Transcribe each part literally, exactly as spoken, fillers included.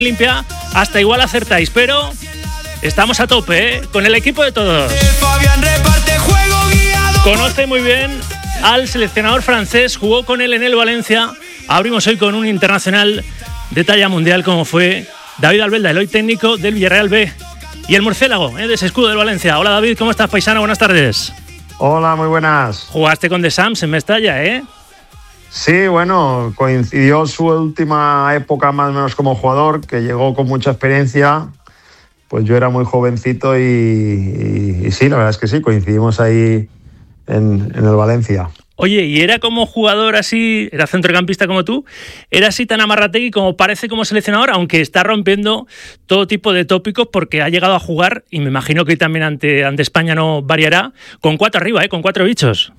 limpia, hasta igual acertáis, pero estamos a tope, ¿eh? Con el equipo de todos. Conoce muy bien al seleccionador francés, jugó con él en el Valencia. Abrimos hoy con un internacional de talla mundial como fue David Albelda, el hoy técnico del Villarreal B. Y el murciélago, ¿eh? De ese escudo del Valencia. Hola David, ¿cómo estás, paisano? Buenas tardes. Hola, muy buenas. Jugaste con The Sams en Mestalla, ¿eh? Sí, bueno, coincidió su última época más o menos como jugador, que llegó con mucha experiencia. Pues yo era muy jovencito y, y, y sí, la verdad es que sí, coincidimos ahí en, en el Valencia. Oye, ¿y era como jugador así, era centrocampista como tú? ¿Era así tan amarrategui como parece como seleccionador? Aunque está rompiendo todo tipo de tópicos porque ha llegado a jugar, y me imagino que hoy también ante, ante España no variará, con cuatro arriba, ¿eh? Con cuatro bichos.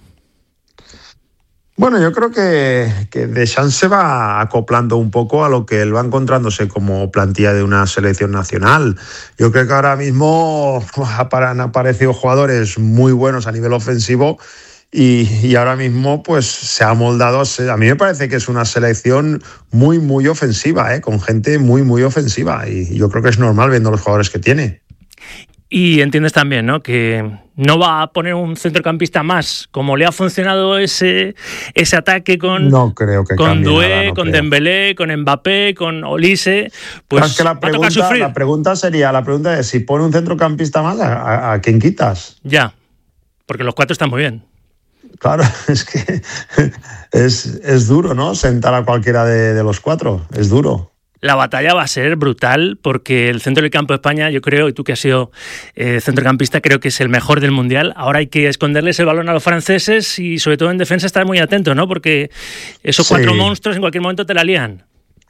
Bueno, yo creo que, que Deschamps se va acoplando un poco a lo que él va encontrándose como plantilla de una selección nacional. Yo creo que ahora mismo han aparecido jugadores muy buenos a nivel ofensivo y, y ahora mismo pues se ha moldado. A mí me parece que es una selección muy, muy ofensiva, ¿eh? Con gente muy, muy ofensiva, y yo creo que es normal viendo los jugadores que tiene. Y entiendes también, ¿no?, que no va a poner un centrocampista más, como le ha funcionado ese, ese ataque con, no creo que con Doué, nada, no con creo. Dembélé, con Mbappé, con Olise. Pues es que la pregunta, la pregunta sería, la pregunta es, si pone un centrocampista más, ¿a, a, a quién quitas? Ya, porque los cuatro están muy bien. Claro, es que es, es duro, ¿no?, sentar a cualquiera de, de los cuatro, es duro. La batalla va a ser brutal porque el centro del campo de España, yo creo, y tú que has sido eh, centrocampista, creo que es el mejor del Mundial. Ahora hay que esconderles el balón a los franceses y sobre todo en defensa estar muy atento, ¿no? Porque esos sí. cuatro monstruos en cualquier momento te la lían.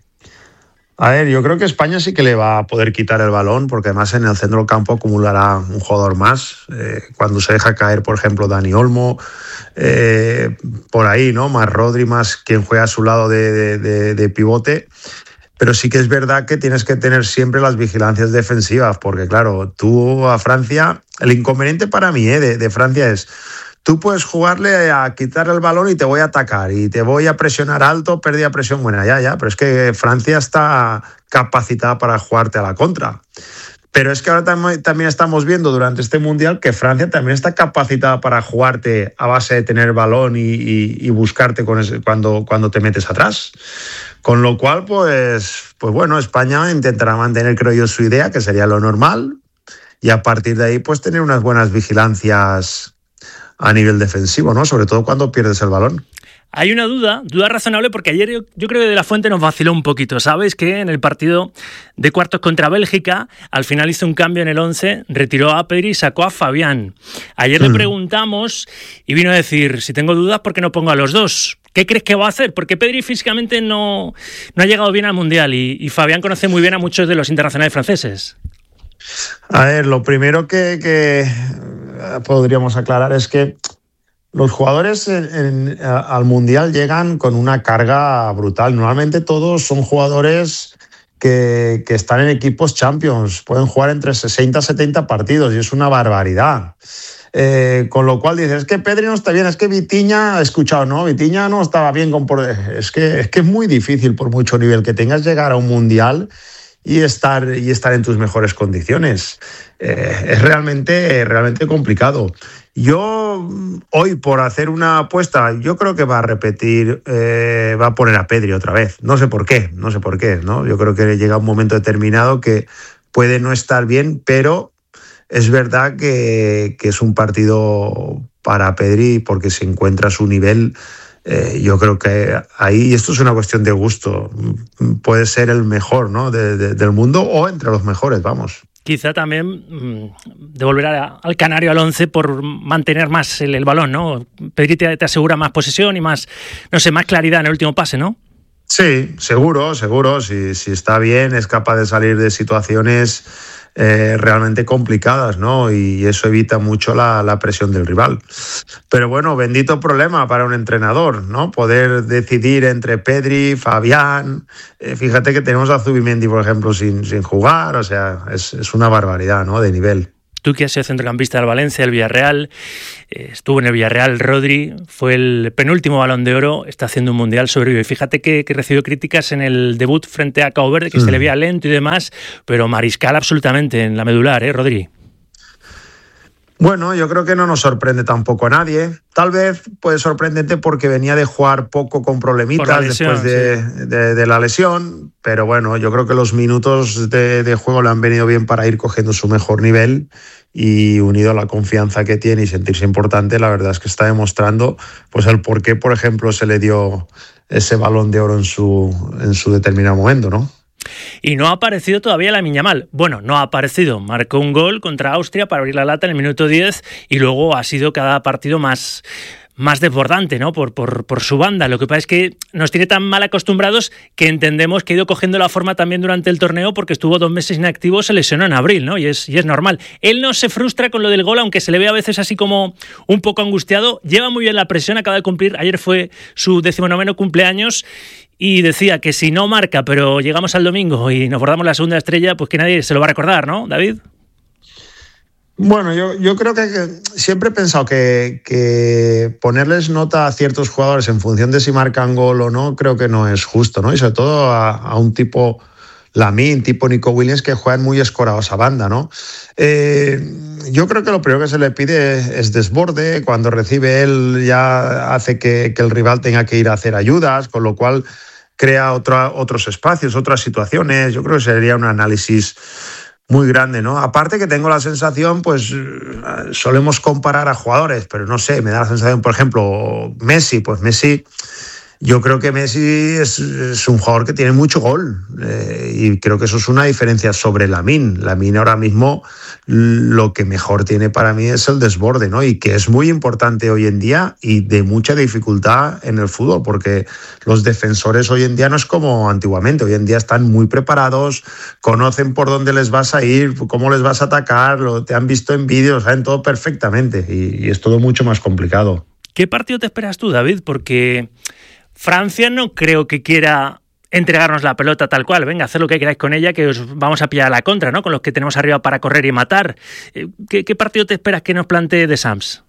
A ver, yo creo que España sí que le va a poder quitar el balón, porque además en el centro del campo acumulará un jugador más. Eh, cuando se deja caer, por ejemplo, Dani Olmo, eh, por ahí, ¿no? Más Rodri, más quien juega a su lado de, de, de, de pivote. Pero sí que es verdad que tienes que tener siempre las vigilancias defensivas, porque claro, tú a Francia, el inconveniente para mí ¿eh? de, de Francia es, tú puedes jugarle a quitar el balón y te voy a atacar, y te voy a presionar alto, pérdida de presión, bueno, ya, ya, pero es que Francia está capacitada para jugarte a la contra. Pero es que ahora tam- también estamos viendo durante este Mundial que Francia también está capacitada para jugarte a base de tener balón y, y, y buscarte con ese, cuando, cuando te metes atrás. Con lo cual, pues, pues bueno, España intentará mantener, creo yo, su idea, que sería lo normal, y a partir de ahí, pues tener unas buenas vigilancias a nivel defensivo, ¿no? Sobre todo cuando pierdes el balón. Hay una duda, duda razonable, porque ayer yo, yo creo que De La Fuente nos vaciló un poquito. Sabes que en el partido de cuartos contra Bélgica, al final hizo un cambio en el once, retiró a Pedri y sacó a Fabián. Ayer hmm. le preguntamos y vino a decir, si tengo dudas, ¿por qué no pongo a los dos? ¿Qué crees que va a hacer? Porque Pedri físicamente no, no ha llegado bien al Mundial y, y Fabián conoce muy bien a muchos de los internacionales franceses. A ver, lo primero que, que podríamos aclarar es que los jugadores en, en, al Mundial llegan con una carga brutal. Normalmente todos son jugadores que, que están en equipos Champions. Pueden jugar entre sesenta a setenta partidos y es una barbaridad. Eh, con lo cual dices, es que Pedri no está bien, es que Vitinha, he escuchado, ¿no? Vitinha no estaba bien. Con por... es, que, es que es muy difícil, por mucho nivel que tengas, llegar a un Mundial y estar, y estar en tus mejores condiciones. Eh, es realmente, realmente complicado. Yo hoy, por hacer una apuesta, yo creo que va a repetir, eh, va a poner a Pedri otra vez. No sé por qué, no sé por qué, ¿no? Yo creo que llega un momento determinado que puede no estar bien, pero es verdad que, que es un partido para Pedri porque se encuentra a su nivel. Eh, yo creo que ahí, esto es una cuestión de gusto, puede ser el mejor, ¿no? de, de, del mundo o entre los mejores, vamos. Quizá también mmm, devolver a, al canario al once por mantener más el, el balón, ¿no? Pedri te, te asegura más posesión y más, no sé, más claridad en el último pase, ¿no? Sí, seguro, seguro. Si, si está bien, es capaz de salir de situaciones eh, realmente complicadas, ¿no? Y eso evita mucho la, la presión del rival. Pero bueno, bendito problema para un entrenador, ¿no? Poder decidir entre Pedri, Fabián. Eh, fíjate que tenemos a Zubimendi, por ejemplo, sin, sin jugar. O sea, es, es una barbaridad, ¿no? De nivel. Tú que has sido centrocampista del Valencia, el Villarreal, eh, estuvo en el Villarreal, Rodri, fue el penúltimo Balón de Oro, está haciendo un mundial sobrio. Y fíjate que, que recibió críticas en el debut frente a Cabo Verde, que mm. se le veía lento y demás, pero mariscal absolutamente en la medular, ¿eh, Rodri? Bueno, yo creo que no nos sorprende tampoco a nadie. Tal vez pues sorprendente porque venía de jugar poco con problemitas lesión, después de, sí. de, de la lesión, pero bueno, yo creo que los minutos de, de juego le han venido bien para ir cogiendo su mejor nivel y unido a la confianza que tiene y sentirse importante, la verdad es que está demostrando pues el por qué, por ejemplo, se le dio ese Balón de Oro en su, en su determinado momento, ¿no? Y no ha aparecido todavía Lamine Yamal. Bueno, no ha aparecido. Marcó un gol contra Austria para abrir la lata en el minuto diez y luego ha sido cada partido más, más desbordante, ¿no? Por, por, por su banda. Lo que pasa es que nos tiene tan mal acostumbrados que entendemos que ha ido cogiendo la forma también durante el torneo porque estuvo dos meses inactivo, se lesionó en abril, ¿no? Y es, y es normal. Él no se frustra con lo del gol, aunque se le ve a veces así como un poco angustiado. Lleva muy bien la presión, acaba de cumplir. Ayer fue su decimonoveno cumpleaños. Y decía que si no marca, pero llegamos al domingo y nos bordamos la segunda estrella, pues que nadie se lo va a recordar, ¿no, David? Bueno, yo, yo creo que, que siempre he pensado que, que ponerles nota a ciertos jugadores en función de si marcan gol o no, creo que no es justo, ¿no? Y sobre todo a, a un tipo Lamine, tipo Nico Williams, que juegan muy escorados a banda, ¿no? Eh, yo creo que lo primero que se le pide es, es desborde. Cuando recibe él ya hace que, que el rival tenga que ir a hacer ayudas, con lo cual crea otra, otros espacios, otras situaciones. Yo creo que sería un análisis muy grande, ¿no? Aparte que tengo la sensación, pues solemos comparar a jugadores, pero no sé, me da la sensación, por ejemplo, Messi, pues Messi, yo creo que Messi es, es un jugador que tiene mucho gol eh, y creo que eso es una diferencia sobre Lamine. Lamine ahora mismo lo que mejor tiene para mí es el desborde, ¿no? Y que es muy importante hoy en día y de mucha dificultad en el fútbol, porque los defensores hoy en día no es como antiguamente. Hoy en día están muy preparados, conocen por dónde les vas a ir, cómo les vas a atacar, lo, te han visto en vídeos, saben todo perfectamente y, y es todo mucho más complicado. ¿Qué partido te esperas tú, David? Porque Francia no creo que quiera entregarnos la pelota tal cual. Venga, haced lo que queráis con ella, que os vamos a pillar a la contra, ¿no? Con los que tenemos arriba para correr y matar. ¿Qué, qué partido te esperas que nos plantee Deschamps?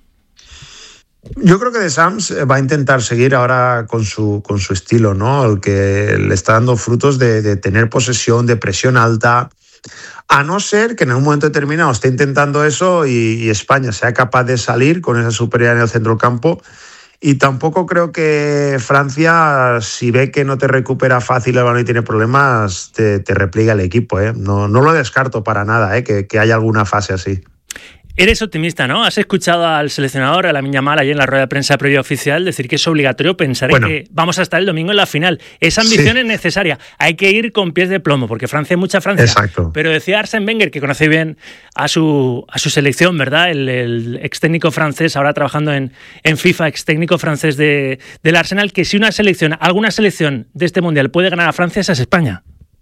Yo creo que Deschamps va a intentar seguir ahora con su, con su estilo, ¿no? El que le está dando frutos de, de tener posesión, de presión alta. A no ser que en un momento determinado esté intentando eso y, y España sea capaz de salir con esa superioridad en el centro del campo. Y tampoco creo que Francia, si ve que no te recupera fácil el balón y tiene problemas, te, te repliega el equipo, ¿eh? No, no lo descarto para nada, ¿eh? que, que haya alguna fase así. Eres optimista, ¿no? Has escuchado al seleccionador, a Lamine Yamal, ayer en la rueda de prensa previa oficial, decir que es obligatorio pensar bueno, en que vamos a estar el domingo en la final. Esa ambición sí. es necesaria. Hay que ir con pies de plomo, porque Francia es mucha Francia. Exacto. Pero decía Arsène Wenger, que conoce bien a su, a su selección, ¿verdad? El, el ex técnico francés, ahora trabajando en, en FIFA, ex técnico francés de, del Arsenal, que si una selección, alguna selección de este mundial puede ganar a Francia, esa es España.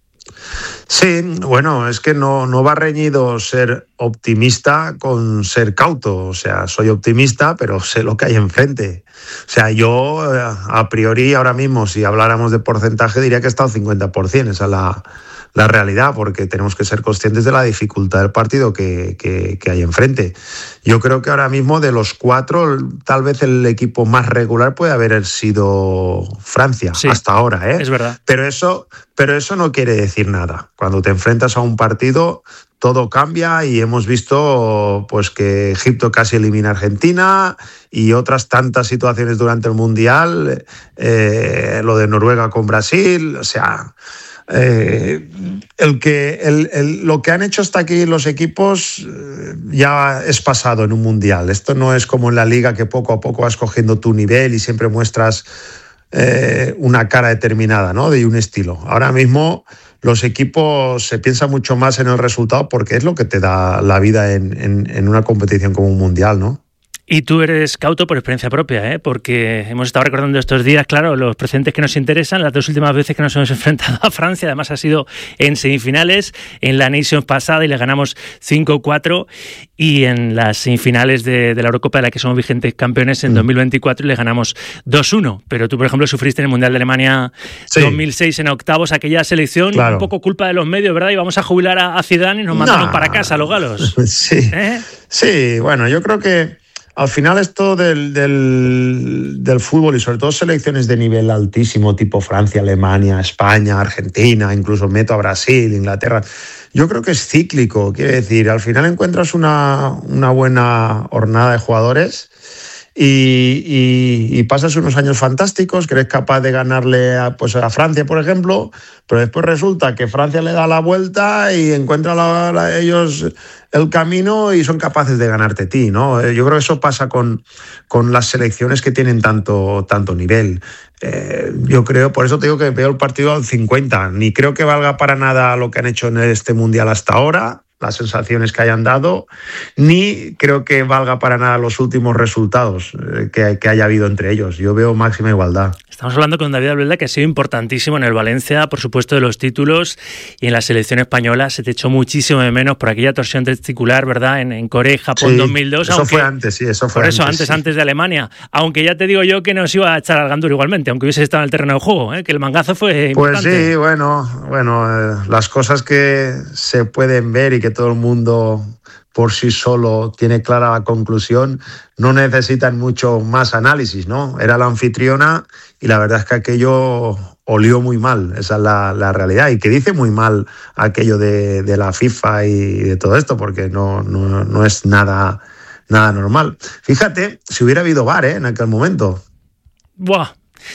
Sí, bueno, es que no, no va reñido ser optimista con ser cauto. O sea, soy optimista, pero sé lo que hay enfrente. O sea, yo a priori ahora mismo, si habláramos de porcentaje, diría que he estado cincuenta por ciento. Esa es la, la realidad, porque tenemos que ser conscientes de la dificultad del partido que, que, que hay enfrente. Yo creo que ahora mismo de los cuatro, tal vez el equipo más regular puede haber sido Francia, sí, hasta ahora, ¿eh? Es verdad. Pero eso, pero eso no quiere decir nada. Cuando te enfrentas a un partido, todo cambia y hemos visto pues que Egipto casi elimina a Argentina y otras tantas situaciones durante el Mundial, eh, lo de Noruega con Brasil, o sea... Eh, el que, el, el, lo que han hecho hasta aquí los equipos eh, ya es pasado en un mundial. Esto no es como en la liga, que poco a poco vas cogiendo tu nivel y siempre muestras eh, una cara determinada, ¿no? De un estilo. Ahora mismo los equipos se piensa mucho más en el resultado porque es lo que te da la vida en, en, en una competición como un mundial, ¿no? Y tú eres cauto por experiencia propia, ¿eh? Porque hemos estado recordando estos días, claro, los precedentes que nos interesan. Las dos últimas veces que nos hemos enfrentado a Francia, además ha sido en semifinales, en la Nations pasada y le ganamos cinco cuatro, y en las semifinales de, de la Eurocopa, de la que somos vigentes campeones en mm. dos mil veinticuatro, y le ganamos dos uno. Pero tú, por ejemplo, sufriste en el Mundial de Alemania sí. dos mil seis en octavos, aquella selección, claro. un poco culpa de los medios, ¿verdad? Y vamos a jubilar a, a Zidane y nos mandaron no. para casa los galos. Sí, ¿Eh? sí, bueno, yo creo que al final esto del, del, del fútbol y sobre todo selecciones de nivel altísimo tipo Francia, Alemania, España, Argentina, incluso meto a Brasil, Inglaterra, yo creo que es cíclico. Quiere decir, al final encuentras una, una buena hornada de jugadores y, y, y pasas unos años fantásticos, que eres capaz de ganarle a, pues a Francia, por ejemplo, pero después resulta que Francia le da la vuelta y encuentra la, la, ellos el camino y son capaces de ganarte a ti, ¿no? Yo creo que eso pasa con, con las selecciones que tienen tanto, tanto nivel. Eh, yo creo, por eso te digo que veo el partido al cincuenta. Ni creo que valga para nada lo que han hecho en este Mundial hasta ahora, las sensaciones que hayan dado, ni creo que valga para nada los últimos resultados que, que haya habido entre ellos. Yo veo máxima igualdad. Estamos hablando con David Albelda, que ha sido importantísimo en el Valencia, por supuesto, de los títulos, y en la selección española se te echó muchísimo de menos por aquella torsión testicular, ¿verdad? En, en Corea y Japón sí, dos mil dos. Eso aunque, fue antes, sí, eso fue por eso, antes. antes, sí. antes de Alemania. Aunque ya te digo yo que nos iba a echar al ganduro igualmente, aunque hubiese estado en el terreno de juego, ¿eh? Que el mangazo fue importante. Pues sí, bueno, bueno eh, las cosas que se pueden ver y que todo el mundo por sí solo tiene clara la conclusión, no necesitan mucho más análisis, ¿no? Era la anfitriona y la verdad es que aquello olió muy mal, esa es la, la realidad, y que dice muy mal aquello de, de la FIFA y de todo esto, porque no, no, no es nada, nada normal. Fíjate, si hubiera habido V A R, ¿eh? En aquel momento. Buah.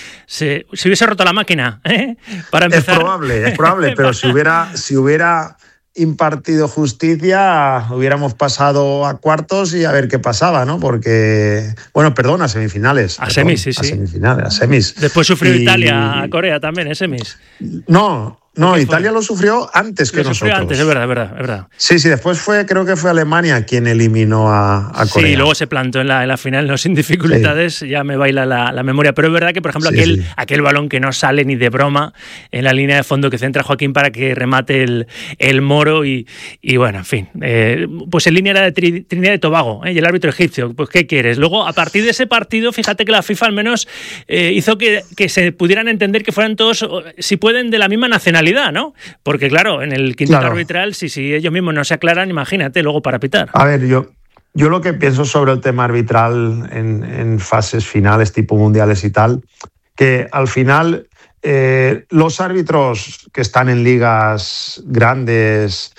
Se, se hubiese roto la máquina, ¿eh? Para empezar. Es probable, es probable, pero si hubiera... Si hubiera impartido justicia, hubiéramos pasado a cuartos y a ver qué pasaba, ¿no? Porque, bueno, perdón, a semifinales. A perdón, semis, sí, sí. A semifinales, a semis. Después sufrió y... Italia a Corea también, en semis. No, no, Italia lo sufrió antes que lo nosotros. Sufrió antes, es verdad, es verdad, es verdad. Sí, sí, después fue, creo que fue Alemania quien eliminó a, a Corea. Sí, luego se plantó en la, en la final, no sin dificultades, sí. Ya me baila la, la memoria. Pero es verdad que, por ejemplo, sí, aquel, sí. aquel balón que no sale ni de broma en la línea de fondo que centra Joaquín para que remate el, el Moro y, y bueno, en fin. Eh, pues en línea era de Trinidad Trinidad y Tobago, ¿eh? Y el árbitro egipcio, pues ¿qué quieres? Luego, a partir de ese partido, fíjate que la FIFA al menos eh, hizo que, que se pudieran entender que fueran todos, si pueden, de la misma nacionalidad, ¿no? Porque claro, en el quinteto claro. arbitral, si, si ellos mismos no se aclaran, imagínate luego para pitar. A ver, yo, yo lo que pienso sobre el tema arbitral en, en fases finales, tipo mundiales y tal, que al final eh, los árbitros que están en ligas grandes,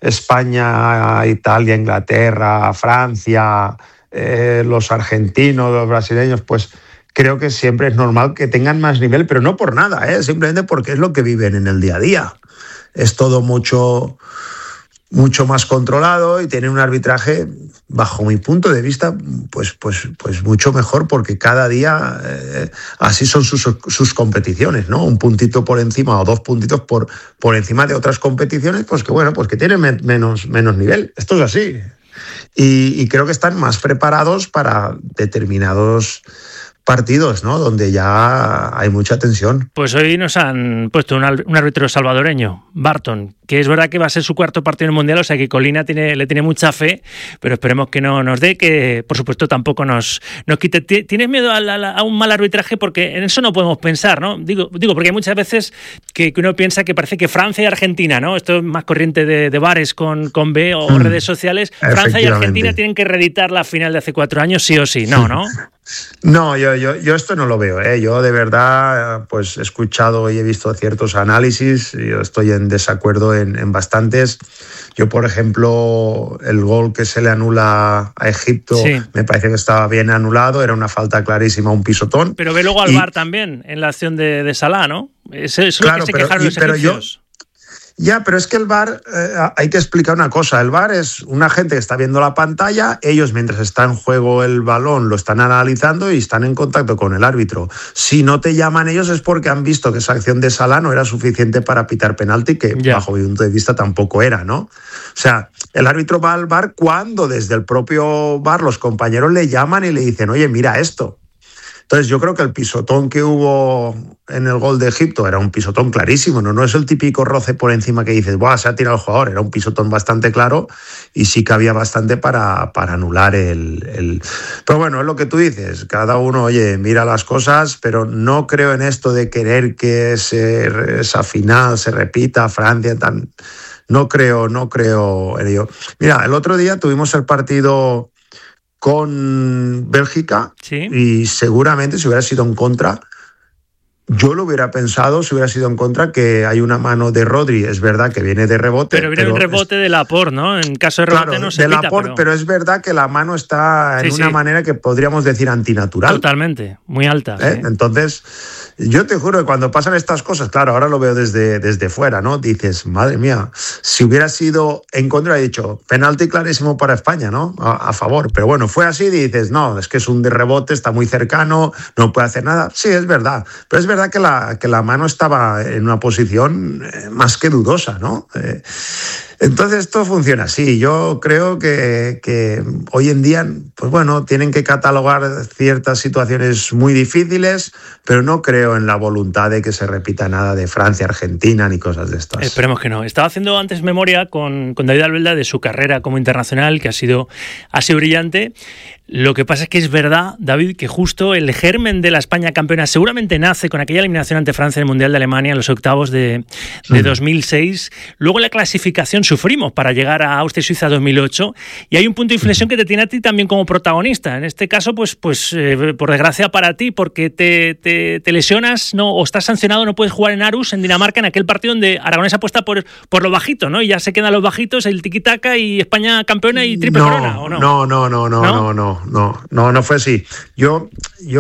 España, Italia, Inglaterra, Francia, eh, los argentinos, los brasileños, pues creo que siempre es normal que tengan más nivel, pero no por nada, ¿eh? Simplemente porque es lo que viven en el día a día. Es todo mucho, mucho más controlado y tienen un arbitraje, bajo mi punto de vista, pues, pues, pues mucho mejor, porque cada día eh, así son sus, sus competiciones, ¿no? Un puntito por encima o dos puntitos por, por encima de otras competiciones, pues que bueno, pues que tienen me- menos, menos nivel. Esto es así. Y, y creo que están más preparados para determinados partidos, ¿no? Donde ya hay mucha tensión. Pues hoy nos han puesto un, un árbitro salvadoreño, Barton, que es verdad que va a ser su cuarto partido en el Mundial, o sea que Colina tiene, le tiene mucha fe, pero esperemos que no nos dé, que por supuesto tampoco nos, nos quite. ¿Tienes miedo a, a, a un mal arbitraje? Porque en eso no podemos pensar, ¿no? Digo, digo porque hay muchas veces que, que uno piensa que parece que Francia y Argentina, ¿no? Esto es más corriente de, de bares con, con B o mm, redes sociales. Francia y Argentina tienen que reeditar la final de hace cuatro años sí o sí, ¿no? ¿no? No, yo, yo, yo esto no lo veo, ¿eh? Yo de verdad pues he escuchado y he visto ciertos análisis, yo estoy en desacuerdo en, en bastantes. Yo, por ejemplo, el gol que se le anula a Egipto, sí, me parece que estaba bien anulado, era una falta clarísima, un pisotón. Pero ve luego al y, V A R también, en la acción de, de Salah, ¿no? Eso es claro, lo que se pero, quejaron y, los pero egipcios. Yo, Ya, pero es que el V A R, eh, hay que explicar una cosa, el V A R es una gente que está viendo la pantalla, ellos mientras está en juego el balón lo están analizando y están en contacto con el árbitro. Si no te llaman ellos es porque han visto que esa acción de Salah no era suficiente para pitar penalti, que yeah. bajo mi punto de vista tampoco era, ¿no? O sea, el árbitro va al V A R cuando desde el propio V A R los compañeros le llaman y le dicen, oye, mira esto. Entonces yo creo que el pisotón que hubo en el gol de Egipto era un pisotón clarísimo, no, no es el típico roce por encima que dices, ¡buah, se ha tirado el jugador! Era un pisotón bastante claro y sí que había bastante para, para anular el, el... Pero bueno, es lo que tú dices, cada uno, oye, mira las cosas, pero no creo en esto de querer que ese, esa final se repita, Francia, tan... No creo, no creo en ello. Mira, el otro día tuvimos el partido con Bélgica, sí. y seguramente si hubiera sido en contra, yo lo hubiera pensado, si hubiera sido en contra, que hay una mano de Rodri, es verdad que viene de rebote. Pero viene pero un rebote es... de Laporte, ¿no? En caso de rebote claro, no se de pita, Laporte, pero... pero es verdad que la mano está en sí, una sí. manera que podríamos decir antinatural. Totalmente, muy alta. ¿Eh? Sí. Entonces, yo te juro que cuando pasan estas cosas, claro, ahora lo veo desde, desde fuera, ¿no? Dices, madre mía, si hubiera sido en contra, he dicho, penalti clarísimo para España, ¿no? A, a favor. Pero bueno, fue así y dices, no, es que es un de rebote, está muy cercano, no puede hacer nada. Sí, es verdad. Pero es verdad que la, que la mano estaba en una posición más que dudosa, ¿no? Eh, Entonces esto funciona así. Yo creo que, que hoy en día, pues bueno, tienen que catalogar ciertas situaciones muy difíciles, pero no creo en la voluntad de que se repita nada de Francia, Argentina, ni cosas de estas. Esperemos que no. Estaba haciendo antes memoria con, con David Albelda de su carrera como internacional, que ha sido, ha sido brillante. Lo que pasa es que es verdad, David, que justo el germen de la España campeona seguramente nace con aquella eliminación ante Francia en el Mundial de Alemania en los octavos de, de sí. dos mil seis. Luego la clasificación sufrimos para llegar a Austria y Suiza dos mil ocho, y hay un punto de inflexión que te tiene a ti también como protagonista. En este caso, pues, pues eh, por desgracia para ti, porque te, te, te lesionas, no, o estás sancionado, no puedes jugar en Aarhus, en Dinamarca, en aquel partido donde Aragonés apuesta por, por lo bajito, ¿no? Y ya se quedan los bajitos, el tiquitaca y España campeona y triple no, corona, ¿o no? No, no, no, no, no, no, no, no, no fue así. Yo,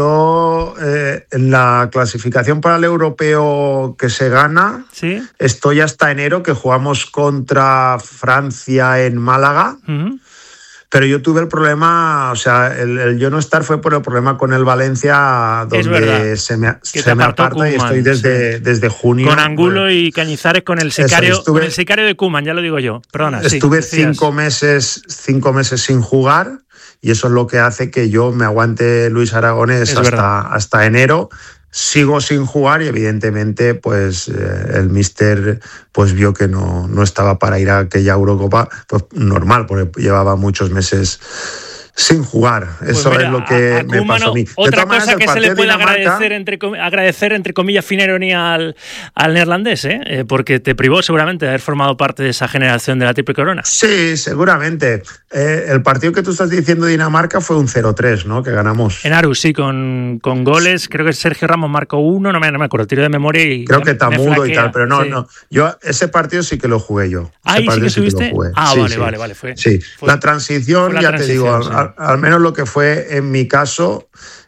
yo eh, en la clasificación para el europeo que se gana, ¿sí? Estoy hasta enero, que jugamos contra Francia en Málaga. Uh-huh. Pero yo tuve el problema, o sea, el, el yo no estar fue por el problema con el Valencia, donde se me, se me aparta y estoy desde, sí. desde junio. Con Angulo bueno, y Cañizares con el sicario, estuve, con el sicario de Koeman, ya lo digo yo. Perdona, estuve sí, cinco meses, cinco meses sin jugar, y eso es lo que hace que yo me aguante Luis Aragonés hasta, hasta enero. Sigo sin jugar y evidentemente pues eh, el míster pues vio que no, no estaba para ir a aquella Eurocopa, pues normal, porque llevaba muchos meses sin jugar. Pues eso mira, es lo que a, a me pasó a mí. Otra cosa que se le puede agradecer entre, agradecer, entre comillas, fina ironía al, al neerlandés, ¿eh? Eh, porque te privó seguramente de haber formado parte de esa generación de la triple corona. Sí, seguramente. Eh, el partido que tú estás diciendo de Dinamarca fue un cero tres, ¿no? Que ganamos. En Aarhus, sí, con, con goles. Creo que Sergio Ramos marcó uno, no me, no me acuerdo, tiro de memoria y creo que Tamudo y tal, pero no, sí. no. Yo ese partido sí que lo jugué yo. ¿Ahí sí que estuviste? Sí ah, sí, vale, sí. vale, vale. Fue, sí. Fue, la transición, ya transición, te digo, sí. al, al menos lo que fue en mi caso,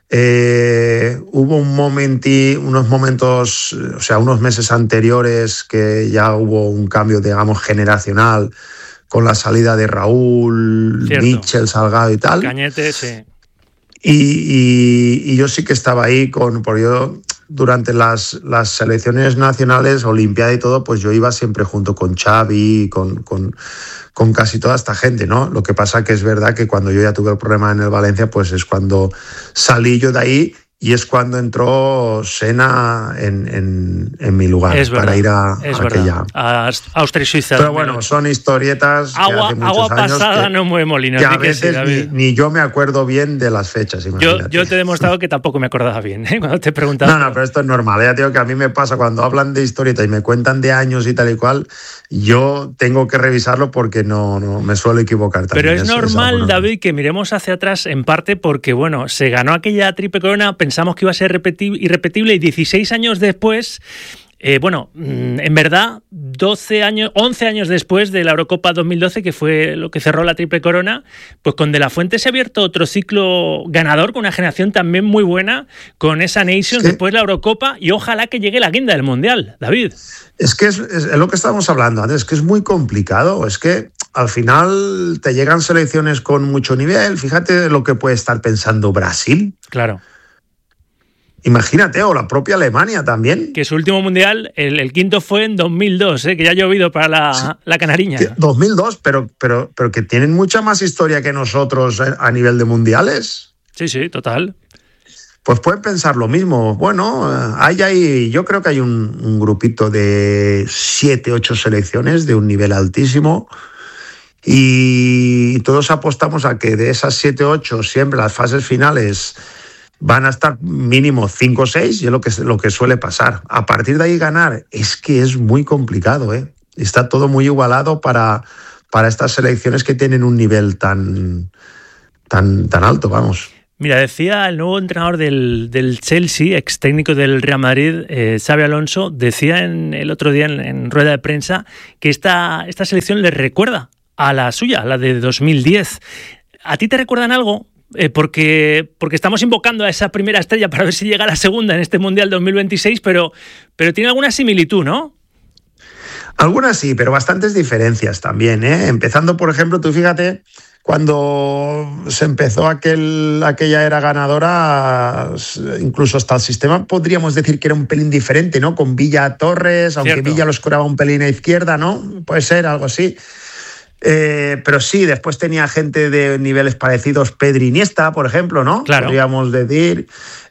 eh, hubo un momenti, unos momentos, o sea, unos meses anteriores que ya hubo un cambio, digamos, generacional con la salida de Raúl, Cierto. Mitchell, Salgado y tal. Cañete, sí. Y, y, y yo sí que estaba ahí con, por yo durante las, las selecciones nacionales, Olimpiada y todo, pues yo iba siempre junto con Xavi, con, con, con casi toda esta gente, ¿no? Lo que pasa que es verdad que cuando yo ya tuve el problema en el Valencia, pues es cuando salí yo de ahí. Y es cuando entró Sena en, en, en mi lugar es para verdad, ir a, es a aquella. A Austria y Suiza. Pero bueno, son historietas agua, que hace muchos agua años pasada que, no mueve molinos. Que a veces sí, ni, ni yo me acuerdo bien de las fechas. Yo, yo te he demostrado que tampoco me acordaba bien, ¿eh? Cuando te he preguntado. No, no, pero esto es normal. Ya te digo que a mí me pasa cuando hablan de historietas y me cuentan de años y tal y cual, yo tengo que revisarlo porque no, no me suelo equivocar también. Pero es eso, normal, es David, que miremos hacia atrás en parte porque, bueno, se ganó aquella triple corona, pensamos que iba a ser repetible irrepetible y dieciséis años después Eh, bueno, en verdad, doce años, once años después de la Eurocopa dos mil doce, que fue lo que cerró la Triple Corona, pues con De La Fuente se ha abierto otro ciclo ganador, con una generación también muy buena, con esa Nations, sí. Después la Eurocopa, y ojalá que llegue la guinda del Mundial, David. Es que es, es, es lo que estábamos hablando antes, es que es muy complicado, es que al final te llegan selecciones con mucho nivel, fíjate lo que puede estar pensando Brasil. Claro. Imagínate, o la propia Alemania también. Que su último mundial, el, el quinto fue en dos mil dos, ¿eh? Que ya ha llovido para la, sí. la canariña. dos mil dos, pero, pero, pero que tienen mucha más historia que nosotros a nivel de mundiales. Sí, sí, total. Pues pueden pensar lo mismo. Bueno, hay ahí, yo creo que hay un, un grupito de siete, ocho selecciones de un nivel altísimo y todos apostamos a que de esas siete, ocho, siempre las fases finales van a estar mínimo cinco o seis, y es lo que, lo que suele pasar. A partir de ahí ganar, es que es muy complicado, ¿eh? Está todo muy igualado para, para estas selecciones que tienen un nivel tan, tan, tan alto, vamos. Mira, decía el nuevo entrenador del, del Chelsea, ex técnico del Real Madrid, eh, Xabi Alonso, decía en, el otro día en, en rueda de prensa que esta, esta selección le recuerda a la suya, a la de dos mil diez. ¿A ti te recuerdan algo? Eh, porque, porque estamos invocando a esa primera estrella para ver si llega a la segunda en este Mundial dos mil veintiséis, pero, pero tiene alguna similitud, ¿no? Algunas sí, pero bastantes diferencias también, ¿eh? Empezando, por ejemplo, tú fíjate, cuando se empezó aquel, aquella era ganadora, incluso hasta el sistema podríamos decir que era un pelín diferente, ¿no? Con Villa Torres, aunque Cierto. Villa lo escoraba un pelín a izquierda, ¿no? Puede ser algo así. Eh, pero sí, después tenía gente de niveles parecidos, Pedri, Iniesta, por ejemplo, ¿no? Claro. Podríamos decir.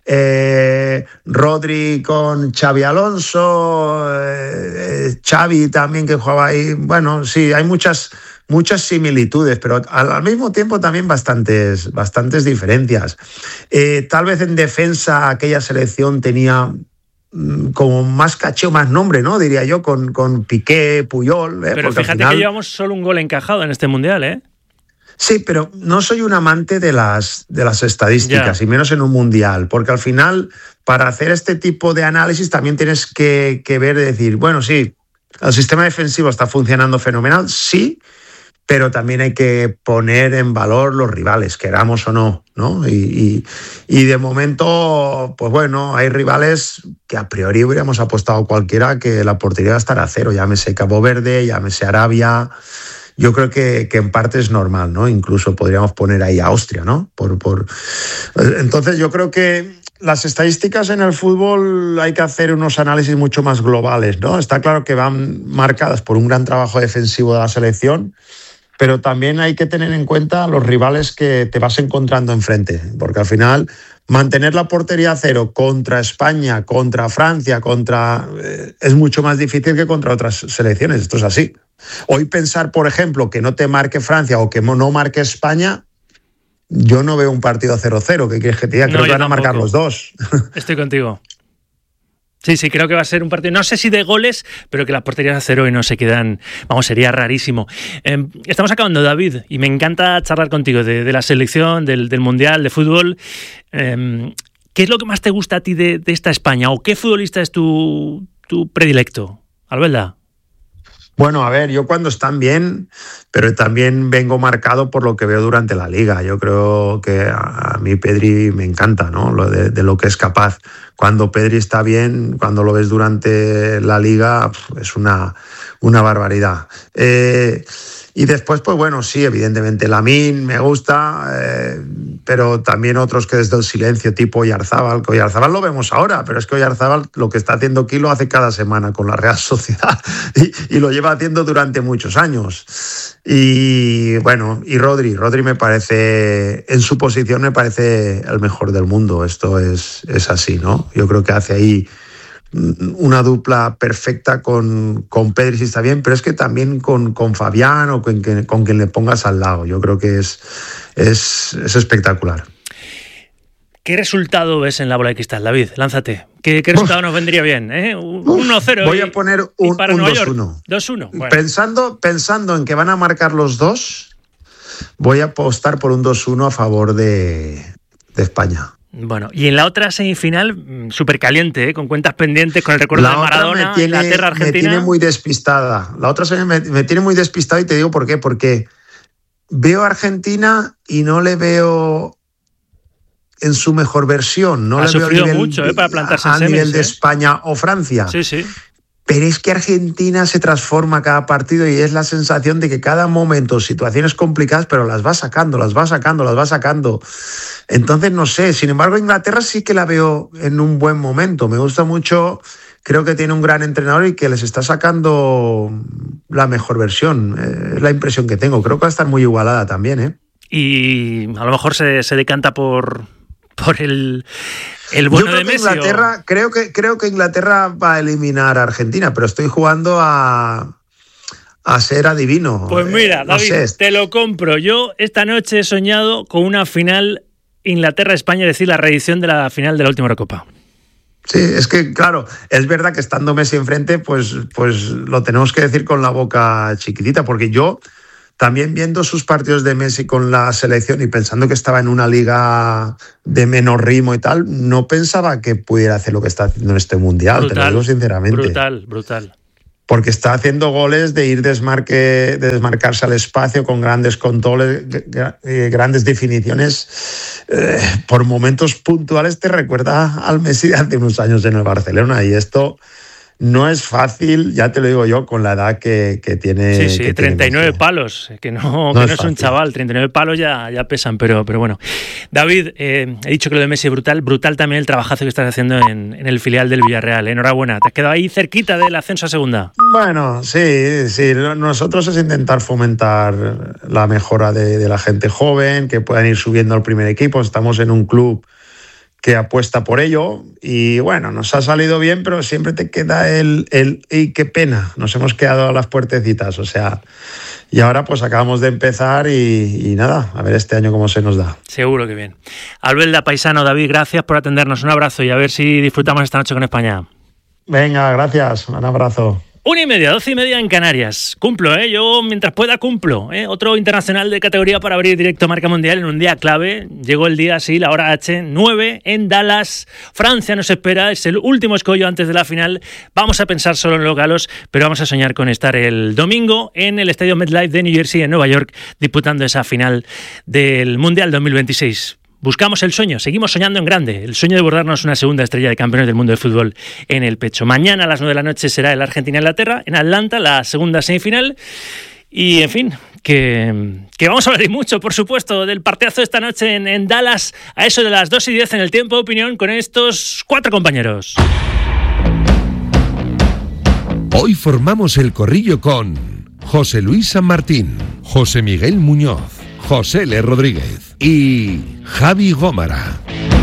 Eh, Rodri con Xabi Alonso, eh, Xavi también que jugaba ahí. Bueno, sí, hay muchas, muchas similitudes, pero al, al mismo tiempo también bastantes, bastantes diferencias. Eh, tal vez en defensa aquella selección tenía como más caché o más nombre, ¿no? Diría yo, con, con Piqué, Puyol. ¿eh? Pero Porque fíjate final... que llevamos solo un gol encajado en este Mundial, ¿eh? Sí, pero no soy un amante de las, de las estadísticas, yeah. y menos en un Mundial, porque al final, para hacer este tipo de análisis también tienes que, que ver y decir, bueno, sí, el sistema defensivo está funcionando fenomenal, sí, pero también hay que poner en valor los rivales, queramos o no, ¿no? Y, y, y de momento, pues bueno, hay rivales que a priori hubiéramos apostado cualquiera que la portería va a estar a cero, llámese Cabo Verde, llámese Arabia. Yo creo que, que en parte es normal, ¿no? Incluso podríamos poner ahí a Austria, ¿no? Por, por... Entonces yo creo que las estadísticas en el fútbol hay que hacer unos análisis mucho más globales, ¿no? Está claro que van marcadas por un gran trabajo defensivo de la selección, pero también hay que tener en cuenta los rivales que te vas encontrando enfrente, porque al final mantener la portería a cero contra España, contra Francia, contra eh, es mucho más difícil que contra otras selecciones, esto es así. Hoy pensar, por ejemplo, que no te marque Francia o que no marque España, yo no veo un partido cero cero, ¿qué quieres que te diga? Creo no, que van tampoco. A marcar los dos. Estoy contigo. Sí, sí, creo que va a ser un partido, no sé si de goles, pero que las porterías a cero y no se quedan, vamos, sería rarísimo. Eh, estamos acabando, David, y me encanta charlar contigo de, de la selección, del, del Mundial, de fútbol. Eh, ¿Qué es lo que más te gusta a ti de, de esta España? ¿O qué futbolista es tu, tu predilecto? Albelda. Bueno, a ver, yo cuando están bien, pero también vengo marcado por lo que veo durante la Liga. Yo creo que a, a mí Pedri me encanta, ¿no? Lo de, de lo que es capaz. Cuando Pedri está bien, cuando lo ves durante la Liga, es una, una barbaridad. Eh, y después, pues bueno, sí, evidentemente Lamine me gusta, eh, pero también otros que desde el silencio, tipo Oyarzábal, que Oyarzábal lo vemos ahora, pero es que Oyarzábal lo que está haciendo aquí lo hace cada semana con la Real Sociedad y, y lo lleva haciendo durante muchos años. Y bueno, y Rodri, Rodri me parece, en su posición me parece el mejor del mundo, esto es, es así, ¿no? Yo creo que hace ahí una dupla perfecta con, con Pedri si está bien, pero es que también con, con Fabián o con, con quien le pongas al lado. Yo creo que es, es, es espectacular. ¿Qué resultado ves en la bola de cristal, David? Lánzate. ¿Qué, qué resultado Uf. nos vendría bien? ¿eh? uno cero. Voy y, a poner un, un dos uno. dos uno. Bueno. Pensando, pensando en que van a marcar los dos, voy a apostar por un dos uno a favor de, de España. Bueno, y en la otra semifinal, súper caliente, ¿eh? Con cuentas pendientes, con el recuerdo la de Maradona, tiene, Inglaterra, Argentina. Me tiene muy despistada. La otra me, me tiene muy despistada y te digo por qué. Porque veo a Argentina y no le veo en su mejor versión. No ha le sufrido veo nivel, mucho ¿eh? para plantarse a, en a semis, nivel ¿eh? de España o Francia. Sí, sí. Pero es que Argentina se transforma cada partido y es la sensación de que cada momento, situaciones complicadas, pero las va sacando, las va sacando, las va sacando. Entonces, no sé. Sin embargo, Inglaterra sí que la veo en un buen momento. Me gusta mucho. Creo que tiene un gran entrenador y que les está sacando la mejor versión. Eh, es la impresión que tengo. Creo que va a estar muy igualada también, ¿eh? Y a lo mejor se, se decanta por, por el... El bueno Yo creo de que Messi, Inglaterra, o... creo que creo que Inglaterra va a eliminar a Argentina, pero estoy jugando a, a ser adivino. Pues mira, eh, no David, sé. te lo compro. Yo esta noche he soñado con una final Inglaterra-España, es decir, la reedición de la final de la última Eurocopa. Sí, es que claro, es verdad que estando Messi enfrente, pues, pues lo tenemos que decir con la boca chiquitita, porque yo también viendo sus partidos de Messi con la selección y pensando que estaba en una liga de menor ritmo y tal, no pensaba que pudiera hacer lo que está haciendo en este Mundial, brutal, te lo digo sinceramente. Brutal, brutal. Porque está haciendo goles de ir desmarque, de desmarcarse al espacio con grandes controles, grandes definiciones. Eh, por momentos puntuales te recuerda al Messi de hace unos años en el Barcelona y esto... No es fácil, ya te lo digo yo, con la edad que, que tiene. Sí, sí, que treinta y nueve tiene palos, que no, no, que no es, es un chaval, treinta y nueve palos ya, ya pesan, pero, pero bueno. David, eh, he dicho que lo de Messi es brutal, brutal también el trabajazo que estás haciendo en, en el filial del Villarreal. Enhorabuena, te has quedado ahí cerquita del ascenso a segunda. Bueno, sí, sí, nosotros es intentar fomentar la mejora de, de la gente joven, que puedan ir subiendo al primer equipo. Estamos en un club que apuesta por ello y bueno, nos ha salido bien, pero siempre te queda el, el y qué pena, nos hemos quedado a las puertecitas, o sea, y ahora pues acabamos de empezar y, y nada, a ver este año cómo se nos da. Seguro que bien. Albelda, paisano, David, gracias por atendernos, un abrazo y a ver si disfrutamos esta noche con España. Venga, gracias, un abrazo. Una y media, doce y media en Canarias. Cumplo, ¿eh? Yo mientras pueda cumplo. ¿eh? Otro internacional de categoría para abrir directo Marca Mundial en un día clave. Llegó el día, sí, la hora H, nueve en Dallas. Francia nos espera, es el último escollo antes de la final. Vamos a pensar solo en los galos, pero vamos a soñar con estar el domingo en el estadio MetLife de New Jersey, en Nueva York, disputando esa final del Mundial dos mil veintiséis. Buscamos el sueño, seguimos soñando en grande, el sueño de bordarnos una segunda estrella de campeones del mundo de fútbol en el pecho. Mañana a las nueve de la noche será el Argentina-Inglaterra, en Atlanta, la segunda semifinal. Y, en fin, que, que vamos a hablar y mucho, por supuesto, del partidazo de esta noche en, en Dallas, a eso de las dos y diez en el tiempo de opinión, con estos cuatro compañeros. Hoy formamos el corrillo con José Luis San Martín, José Miguel Muñoz, José L. Rodríguez y Javi Gómara.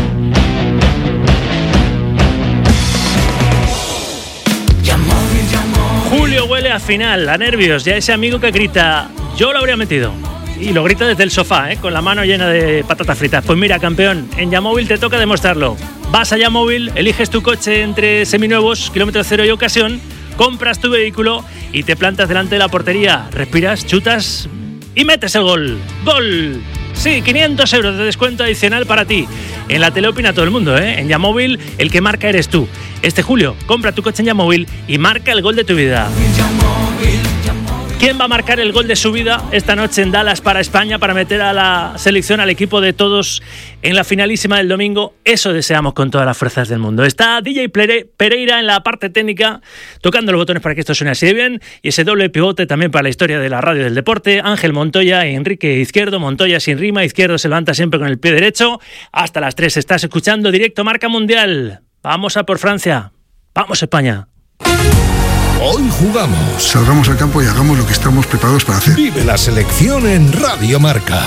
Julio huele a final, a nervios, ya ese amigo que grita, yo lo habría metido. Y lo grita desde el sofá, ¿eh? Con la mano llena de patatas fritas. Pues mira, campeón, en Yamóvil te toca demostrarlo. Vas a Yamóvil, eliges tu coche entre seminuevos, kilómetro cero y ocasión, compras tu vehículo y te plantas delante de la portería. Respiras, chutas y metes el gol. ¡Gol! Sí, quinientos euros de descuento adicional para ti. En la tele opina todo el mundo, ¿eh? En Yamóvil, el que marca eres tú. Este julio, compra tu coche en Yamóvil y marca el gol de tu vida. ¿Quién va a marcar el gol de su vida esta noche en Dallas para España, para meter a la selección, al equipo de todos en la finalísima del domingo? Eso deseamos con todas las fuerzas del mundo. Está D J Pereira en la parte técnica, tocando los botones para que esto suene así de bien, y ese doble pivote también para la historia de la radio del deporte. Ángel Montoya y Enrique Izquierdo. Montoya sin rima, Izquierdo se levanta siempre con el pie derecho. Hasta las tres estás escuchando directo Marca Mundial. Vamos a por Francia. Vamos España. Hoy jugamos. Salgamos al campo y hagamos lo que estamos preparados para hacer. Vive la selección en Radio Marca.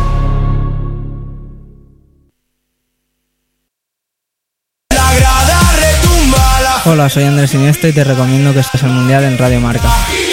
Hola, soy Andrés Iniesta y te recomiendo que estés al Mundial en Radio Marca.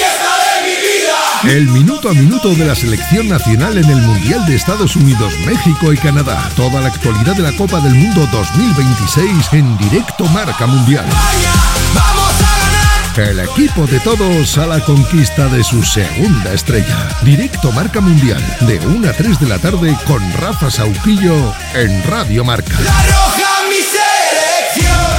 El minuto a minuto de la selección nacional en el Mundial de Estados Unidos, México y Canadá. Toda la actualidad de la Copa del Mundo dos mil veintiséis en directo Marca Mundial. ¡Vamos a ganar! El equipo de todos a la conquista de su segunda estrella. Directo Marca Mundial, de una a tres de la tarde con Rafa Sauquillo en Radio Marca. La Roja, mi selección.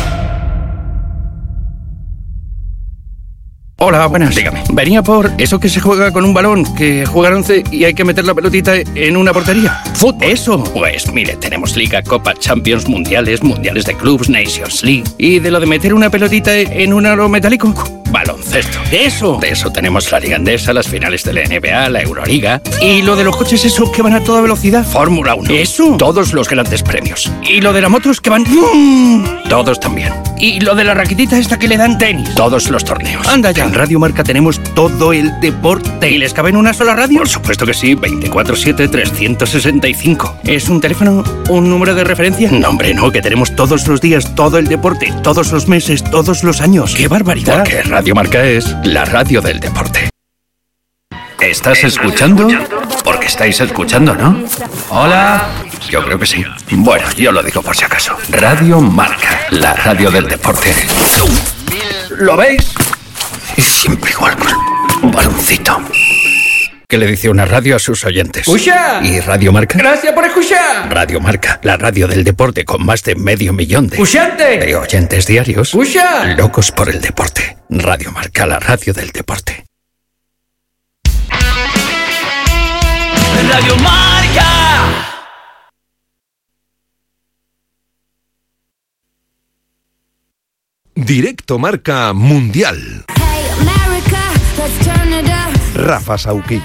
Hola, buenas. Dígame. Venía por eso que se juega con un balón, que juegan once y hay que meter la pelotita en una portería. ¿Fútbol? Eso. Pues mire, tenemos Liga, Copa, Champions, Mundiales, Mundiales de Clubs, Nations League. Y de lo de meter una pelotita en un aro metálico, baloncesto. De eso. De eso tenemos la Liga Endesa, las finales de la N B A, la Euroliga. Y lo de los coches esos que van a toda velocidad, Fórmula uno. Eso. Todos los grandes premios. Y lo de las motos que van... ¡Mmm! Todos también. Y lo de la raquetita esta que le dan tenis. Todos los torneos. Anda ya. En Radio Marca tenemos todo el deporte. ¿Y les cabe en una sola radio? Por supuesto que sí. veinticuatro siete trescientos sesenta y cinco. ¿Es un teléfono? ¿Un número de referencia? No, hombre, no. Que tenemos todos los días, todo el deporte, todos los meses, todos los años. ¡Qué barbaridad! Porque Radio Marca es la radio del deporte. ¿Estás escuchando? Porque estáis escuchando, ¿no? Hola. Yo creo que sí. Bueno, yo lo digo por si acaso. Radio Marca, la radio del deporte. ¿Lo veis? Y siempre igual con un baloncito. ¿Qué le dice una radio a sus oyentes? ¡Escucha! ¿Y Radio Marca? ¡Gracias por escuchar! Radio Marca, la radio del deporte con más de medio millón de... ¡Escuchante! De oyentes diarios. ¡Escucha! Locos por el deporte. Radio Marca, la radio del deporte. Radio Marca. Directo Marca Mundial. Rafa Sauquillo.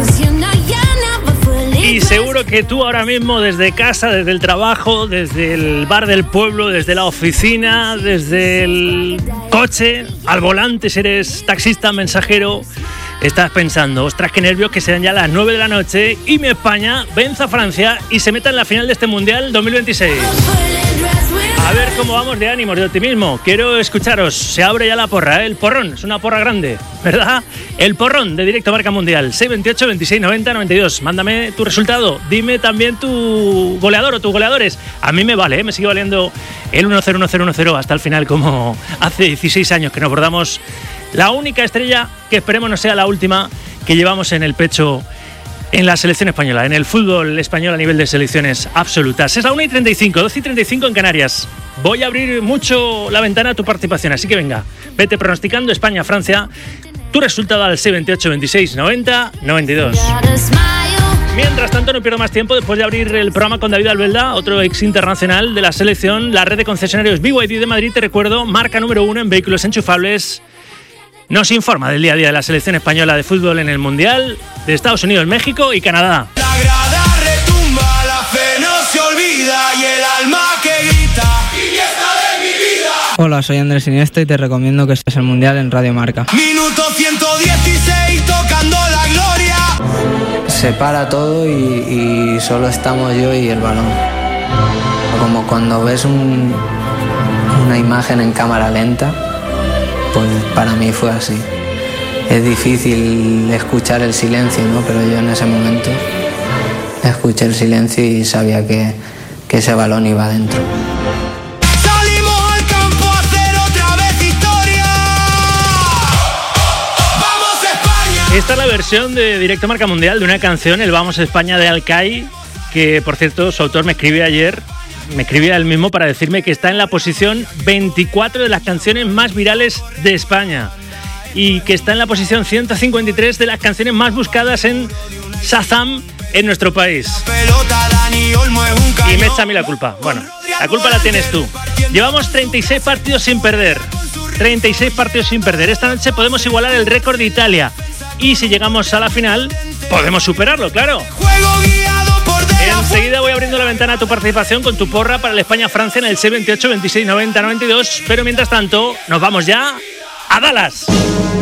Y seguro que tú ahora mismo desde casa, desde el trabajo, desde el bar del pueblo, desde la oficina, desde el coche, al volante, si eres taxista, mensajero, estás pensando, ostras, qué nervios que sean ya las nueve de la noche y mi España venza a Francia y se meta en la final de este Mundial dos mil veintiséis. A ver cómo vamos de ánimos, de optimismo. Quiero escucharos. Se abre ya la porra, ¿eh? El porrón. Es una porra grande, ¿verdad? El porrón de Directo Marca Mundial. seis veintiocho, veintiséis, noventa, noventa y dos. Mándame tu resultado. Dime también tu goleador o tus goleadores. A mí me vale, ¿eh? Me sigue valiendo el uno cero uno cero uno cero hasta el final, como hace dieciséis años que nos bordamos la única estrella que esperemos no sea la última que llevamos en el pecho en la selección española, en el fútbol español a nivel de selecciones absolutas. Es la una y treinta y cinco, doce y treinta y cinco en Canarias. Voy a abrir mucho la ventana a tu participación, así que venga, vete pronosticando España-Francia, tu resultado al seis veintiocho, veintiséis, noventa, noventa y dos. Mientras tanto, no pierdo más tiempo. Después de abrir el programa con David Albelda, otro ex internacional de la selección, la red de concesionarios B Y D de Madrid, te recuerdo, marca número uno en vehículos enchufables, nos informa del día a día de la selección española de fútbol en el Mundial de Estados Unidos, México y Canadá. La grada retumba, la fe no se olvida y el alma que grita. ¡Fiesta de mi vida! Hola, soy Andrés Iniesta y te recomiendo que estés el Mundial en Radio Marca. Minuto ciento dieciséis, tocando la gloria. Se para todo y, y solo estamos yo y el balón. Como cuando ves un, una imagen en cámara lenta, pues para mí fue así. Es difícil escuchar el silencio, ¿no? Pero yo en ese momento escuché el silencio y sabía que, que ese balón iba adentro. Salimos al campo a hacer otra vez historia. ¡Vamos España! Esta es la versión de Directo Marca Mundial de una canción, el Vamos España de Alcai, que por cierto su autor me escribió ayer. Me escribía él mismo para decirme que está en la posición veinticuatro de las canciones más virales de España y que está en la posición ciento cincuenta y tres de las canciones más buscadas en Shazam en nuestro país. Y me echa a mí la culpa. Bueno, la culpa la tienes tú. Llevamos treinta y seis partidos sin perder. treinta y seis partidos sin perder. Esta noche podemos igualar el récord de Italia. Y si llegamos a la final, podemos superarlo, claro. Enseguida voy abriendo la ventana a tu participación con tu porra para el España-Francia en el seis veintiocho, veintiséis, noventa, noventa y dos. Pero mientras tanto, nos vamos ya a Dallas.